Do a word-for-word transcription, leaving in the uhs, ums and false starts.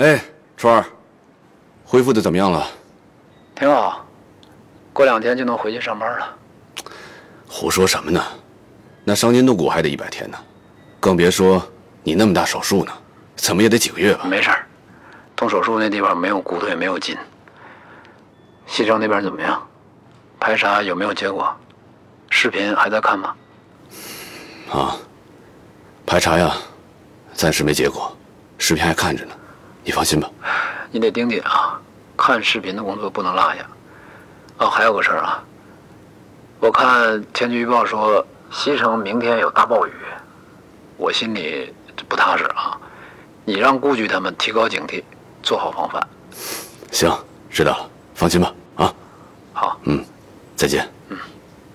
哎，川儿，恢复的怎么样了？ 挺好，过两天就能回去上班了。 胡说什么呢？那伤筋动骨还得一百天呢，更别说你那么大手术呢，怎么也得几个月吧？ 没事儿，动手术那地方没有骨头也没有筋。西城那边怎么样？排查有没有结果？视频还在看吗？ 啊，排查呀，暂时没结果，视频还看着呢，你放心吧。 你得盯紧啊，看视频的工作不能落下。哦，还有个事儿啊，我看天气预报说西城明天有大暴雨，我心里不踏实啊。你让顾局他们提高警惕，做好防范。 行，知道了，放心吧。啊， 好， 嗯，再见。